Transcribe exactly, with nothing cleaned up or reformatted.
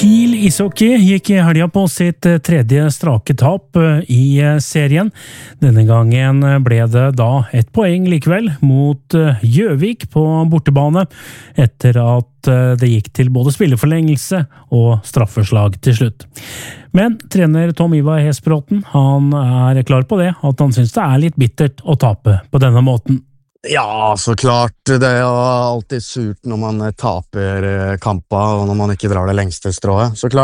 Kiel ishockey gikk i helga på sitt tredje strake tap i serien. Denne gangen ble det da et poeng likevel mot Gjøvik på bortebane, etter at det gikk til både spilleforlengelse og straffeslag til slutt. Men trener Tom Ivar Hesbråten, han er klar på det, at han synes det er litt bittert å tape på denne måten. Ja, så klart. Det er alltid surt når man taper kamper, og når man ikke drar det lengste strået. Så klart.